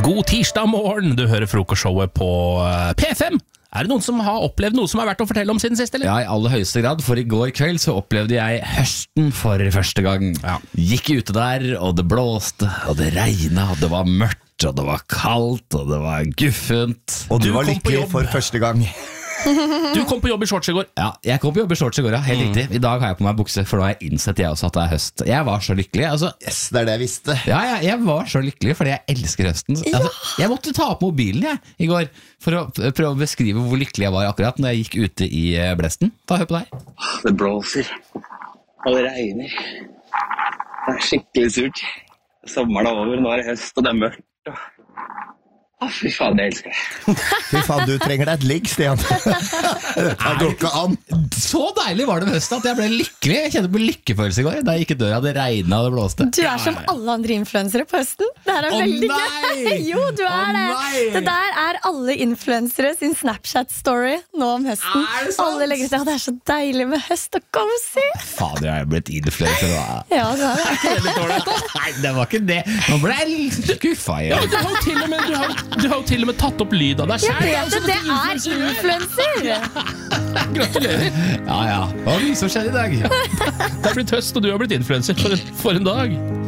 God tirsdag morgen, du hører frokostshowet på P5. Det noen som har opplevd noe som har vært å fortelle om siden sist, eller? Ja, i aller høyeste grad, for i går kveld så opplevde jeg høsten for første gang. Gikk ute der, og det blåste, og det regnet, og det var mørkt, og det var kaldt, og det var guffent. Og du var lykkelig for første gang. Du kom på jobb i shorts i går. Ja, jeg kom på jobb i shorts i går, ja, helt riktig. I dag har jeg på meg bukse, for nå har jeg innsett jeg også at det høst. Jeg var så lykkelig, altså. Yes, det det jeg visste. Ja, jeg var så lykkelig, fordi jeg elsker høsten. Altså, jeg måtte ta opp mobilen i går, for å prøve å beskrive hvor lykkelig jeg var akkurat når jeg gikk ute i blesten. Ta hør på deg. Det blåser, og det regner. Det skikkelig surt. Sommeren over, nå det høst, og det mørkt. Fy faen, jeg elsker det. Fy faen, du trenger deg et ligg, Stian. Det går ikke an. Så deilig var det med høsten at jeg ble lykkelig. Jeg kjente på lykkefølelse i går da jeg gikk i døra, det regnet og det blåste. Du som alle andre influensere på høsten. Det her veldig gøy. Jo, du det. Det der alle influensere sin Snapchat-story nå om høsten. Alle legger ut det så deilig med høst og cozy. Faen, jeg blitt influencer da. Ja, det Nei, det var ikke det. Nå ble jeg skuffa igjen. Du har jo til og med tatt opp lyd av deg selv. Jeg vet det influencer. Gratulerer. Ja, hva er det som skjer i dag? Det blitt høst, og du har blitt influencer for en dag.